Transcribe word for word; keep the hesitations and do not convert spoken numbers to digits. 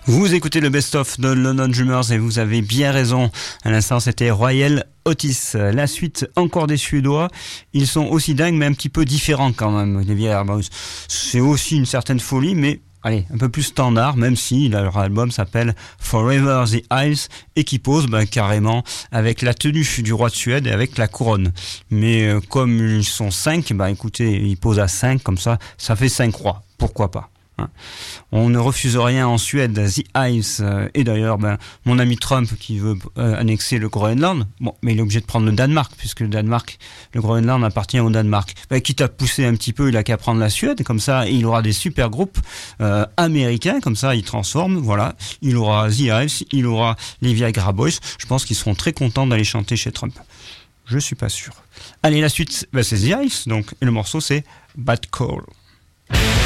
Vous écoutez le best-of de London Drummers et vous avez bien raison. À l'instant, c'était Royal Otis. La suite, encore des Suédois. Ils sont aussi dingues, mais un petit peu différents quand même. Les vieilles Airboys. C'est aussi une certaine folie, mais allez, un peu plus standard, même si leur album s'appelle Forever the Isles et qui pose bah, carrément avec la tenue du roi de Suède et avec la couronne. Mais euh, comme ils sont cinq, bah écoutez, ils posent à cinq, comme ça, ça fait cinq rois. Pourquoi pas? On ne refuse rien en Suède, The Ice, euh, et d'ailleurs ben, mon ami Trump qui veut euh, annexer le Groenland, bon, mais il est obligé de prendre le Danemark, puisque le Danemark, le Groenland appartient au Danemark. Ben, quitte à pousser un petit peu, il a qu'à prendre la Suède, comme ça il aura des super groupes euh, américains, comme ça il transforme, voilà, il aura The Ice, il aura les Viagra Boys, je pense qu'ils seront très contents d'aller chanter chez Trump. Je suis pas sûr. Allez, la suite, ben, c'est The Ice, donc, et le morceau c'est Bad Call.